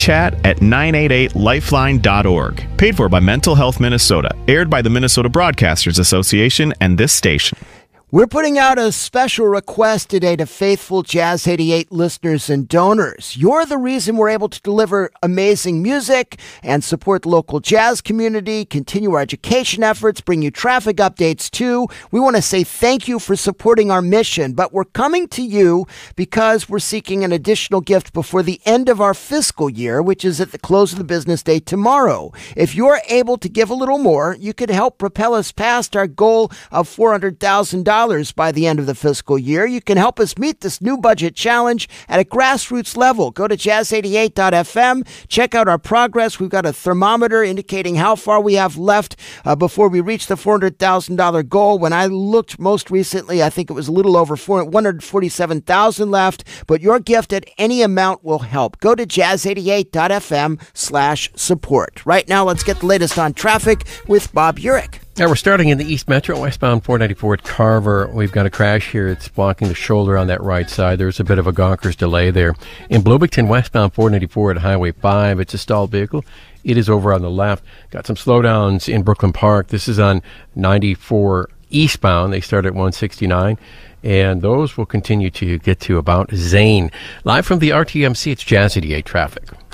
Chat at 988lifeline.org. Paid for by Mental Health Minnesota. Aired by the Minnesota Broadcasters Association and this station. We're putting out a special request today to faithful Jazz 88 listeners and donors. You're the reason we're able to deliver amazing music and support the local jazz community, continue our education efforts, bring you traffic updates too. We want to say thank you for supporting our mission, but we're coming to you because we're seeking an additional gift before the end of our fiscal year, which is at the close of the business day tomorrow. If you're able to give a little more, you could help propel us past our goal of $400,000 by the end of the fiscal year. You can help us meet this new budget challenge at a grassroots level. Go to jazz88.fm. Check out our progress. We've got a thermometer indicating how far we have left before we reach the $400,000 goal. When I looked most recently, I think it was a little over $147,000 left, but your gift at any amount will help. Go to jazz88.fm/support. Right now, let's get the latest on traffic with Bob Urich. Now we're starting in the East Metro, westbound 494 at Carver. We've got a crash here. It's blocking the shoulder on that right side. There's a bit of a Gonkers delay there. In Bloomington, westbound 494 at Highway 5, it's a stalled vehicle. It is over on the left. Got some slowdowns in Brooklyn Park. This is on 94 eastbound. They start at 169. And those will continue to get to about Zane. Live from the RTMC, it's Jazz 88 traffic.